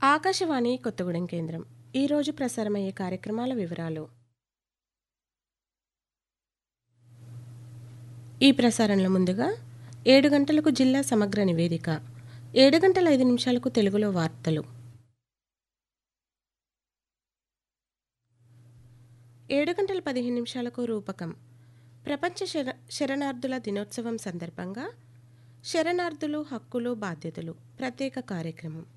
ఆకాశవాణి కొత్తగూడెం కేంద్రం ఈరోజు ప్రసారమయ్యే కార్యక్రమాల వివరాలు. ఈ ప్రసారంలో ముందుగా 7 గంటలకు జిల్లా సమగ్ర నివేదిక, 7 గంటల 5 నిమిషాలకు తెలుగులో వార్తలు, 7 గంటల 15 నిమిషాలకు రూపకం ప్రపంచ శరణార్థుల దినోత్సవం సందర్భంగా శరణార్థులు హక్కులు బాధ్యతలు ప్రత్యేక కార్యక్రమం.